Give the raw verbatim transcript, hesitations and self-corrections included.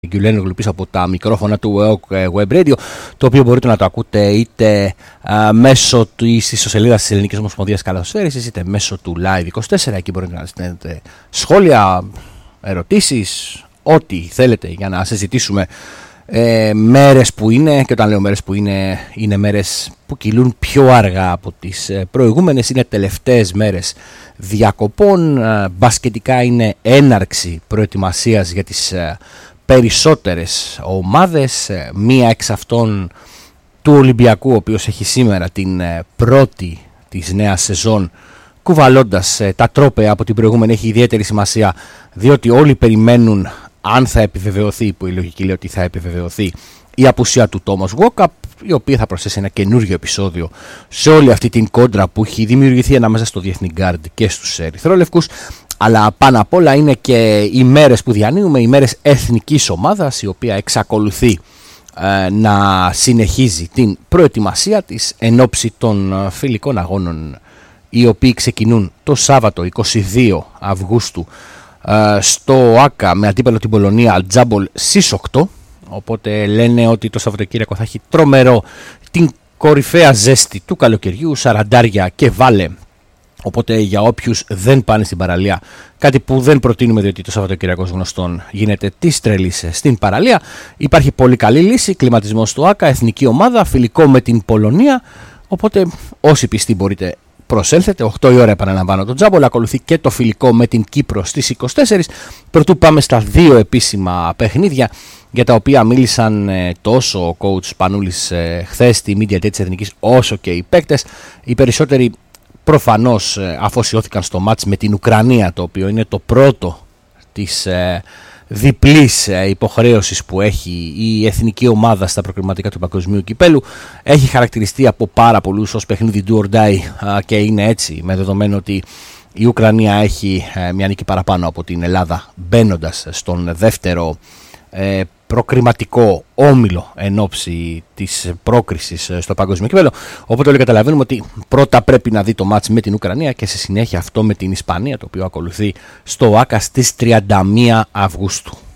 Γκιουλένογλου πίσω από τα μικρόφωνα του Web Radio, το οποίο μπορείτε να το ακούτε είτε α, μέσω της ιστοσελίδας της Ελληνικής Ομοσπονδίας Καλαθοσφαίρισης, είτε μέσω του Live είκοσι τέσσερα. Εκεί μπορείτε να στέλνετε σχόλια, ερωτήσεις, ό,τι θέλετε για να συζητήσουμε ε, μέρες που είναι, και όταν λέω μέρες που είναι, είναι μέρες που κυλούν πιο αργά από τις προηγούμενες, είναι τελευταίες μέρες διακοπών, ε, μπασκετικά είναι έναρξη προετοιμασίας για τις ε, περισσότερες ομάδες, μία εξ αυτών του Ολυμπιακού, ο οποίος έχει σήμερα την πρώτη της νέας σεζόν, κουβαλώντας τα τρόπαια από την προηγούμενη. Έχει ιδιαίτερη σημασία, διότι όλοι περιμένουν αν θα επιβεβαιωθεί, που η λογική λέει ότι θα επιβεβαιωθεί, η απουσία του Τόμας Walkup, η οποία θα προσθέσει ένα καινούριο επεισόδιο σε όλη αυτή την κόντρα που έχει δημιουργηθεί ανάμεσα στο Διεθνή Γκάρντ και στους ερυθρόλευκους. Αλλά πάνω απ' όλα είναι και οι μέρες που διανύουμε, οι μέρες εθνικής ομάδας, η οποία εξακολουθεί ε, να συνεχίζει την προετοιμασία της εν ώψη των φιλικών αγώνων, οι οποίοι ξεκινούν το Σάββατο είκοσι δύο Αυγούστου ε, στο ΆΚΑ με αντίπαλο την Πολωνία Τζάμπολ στις οκτώ. Οπότε λένε ότι το Σαββατοκύριακο θα έχει τρομερό, την κορυφαία ζέστη του καλοκαιριού, σαραντάρια και βάλε. Οπότε για όποιους δεν πάνε στην παραλία, κάτι που δεν προτείνουμε διότι το Σαββατοκυριακό γνωστόν γίνεται της τρελής στην παραλία, υπάρχει πολύ καλή λύση, κλιματισμός στο ΆΚΑ, εθνική ομάδα, φιλικό με την Πολωνία. Οπότε όσοι πιστοί μπορείτε προσέλθετε, οκτώ η ώρα επαναλαμβάνω το Τζάμπολ, ακολουθεί και το φιλικό με την Κύπρο στις είκοσι τέσσερα. Πρωτού πάμε στα δύο επίσημα παιχνίδια για τα οποία μίλησαν ε, τόσο ο coach Πανούλης ε, χθες στη Media Day της Εθνικής, όσο και οι παίκτες. Οι περισσότεροι προφανώς ε, αφοσιώθηκαν στο μάτς με την Ουκρανία, το οποίο είναι το πρώτο της ε, διπλής ε, υποχρέωσης που έχει η εθνική ομάδα στα προκριματικά του Παγκοσμίου Κυπέλου. Έχει χαρακτηριστεί από πάρα πολλούς ως παιχνίδι do or die ε, και είναι έτσι, με δεδομένο ότι η Ουκρανία έχει ε, μια νίκη παραπάνω από την Ελλάδα, μπαίνοντας στον δεύτερο ε, προκριματικό όμιλο εν ώψη της πρόκρισης στο Παγκόσμιο Κύπελλο. Οπότε όλοι καταλαβαίνουμε ότι πρώτα πρέπει να δει το μάτς με την Ουκρανία και σε συνέχεια αυτό με την Ισπανία, το οποίο ακολουθεί στο ΆΚΑ στις τριάντα μία Αυγούστου.